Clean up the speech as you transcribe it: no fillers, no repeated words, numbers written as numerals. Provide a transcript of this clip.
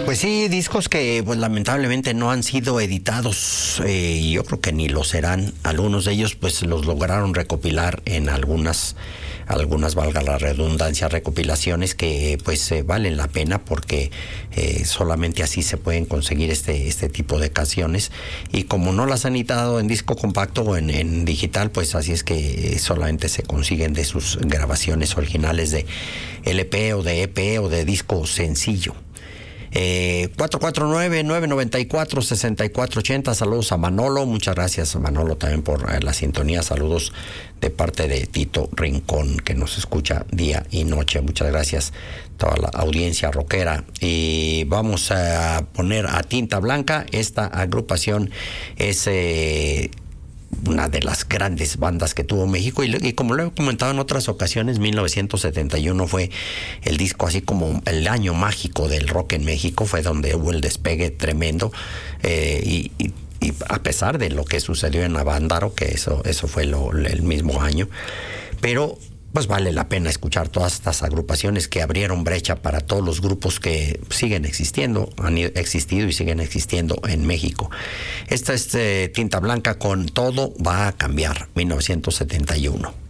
Pues sí, discos que pues lamentablemente no han sido editados, y yo creo que ni lo serán. Algunos de ellos pues los lograron recopilar en algunas valga la redundancia, recopilaciones que pues valen la pena porque solamente así se pueden conseguir este tipo de canciones, y como no las han editado en disco compacto o en digital, pues así es que solamente se consiguen de sus grabaciones originales de LP o de EP o de disco sencillo. 449-994-6480. Saludos a Manolo, muchas gracias Manolo también por la sintonía. Saludos de parte de Tito Rincón, que nos escucha día y noche. Muchas gracias toda la audiencia rockera. Y vamos a poner a Tinta Blanca. Esta agrupación es una de las grandes bandas que tuvo México, y como lo he comentado en otras ocasiones, 1971 fue el disco así como el año mágico del rock en México. Fue donde hubo el despegue tremendo, y a pesar de lo que sucedió en Avándaro, que eso fue el mismo año, pero pues vale la pena escuchar todas estas agrupaciones que abrieron brecha para todos los grupos que siguen existiendo, han existido y siguen existiendo en México. Esta es Tinta Blanca con Todo va a cambiar, 1971.